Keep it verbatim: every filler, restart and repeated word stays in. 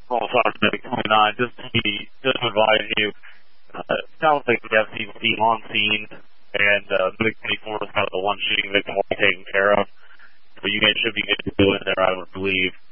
Well, Sergeant twenty-nine, just to, be, just to advise you, uh, it sounds like we have team on scene, and uh, Medic twenty-four is kind of the one shooting victim we're taking care of. So you guys should be good to go in there, I would believe.